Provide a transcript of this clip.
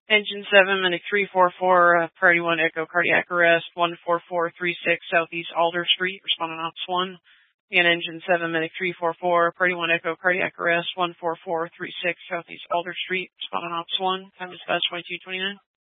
Engine 7, Medic 344, Priority 1 Echo Cardiac Arrest, 14436 Southeast Alder Street, responding Ops 1. And Engine 7, Medic 344, Priority 1 Echo Cardiac Arrest, 14436 Southeast Alder Street, responding Ops 1. Time dispatch 2229.